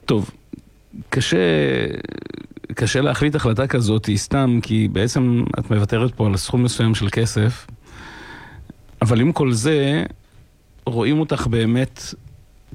טוב, קשה, קשה להחליט החלטה כזאת, סתם, כי בעצם את מוותרת פה על סכום מסוים של כסף, אבל עם כל זה, רואים אותך באמת